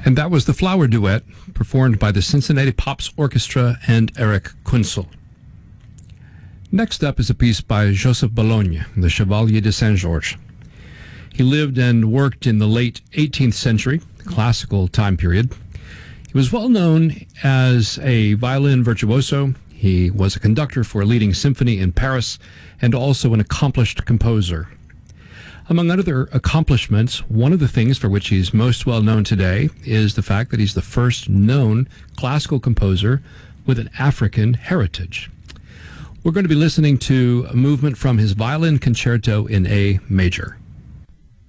And that was the Flower Duet, performed by the Cincinnati Pops Orchestra and Eric Kunzel. Next up is a piece by Joseph Bologne, the Chevalier de Saint-Georges. He lived and worked in the late 18th century, classical time period. He was well known as a violin virtuoso. He was a conductor for a leading symphony in Paris and also an accomplished composer. Among other accomplishments, one of the things for which he's most well known today is the fact that he's the first known classical composer with an African heritage. We're going to be listening to a movement from his violin concerto in A major.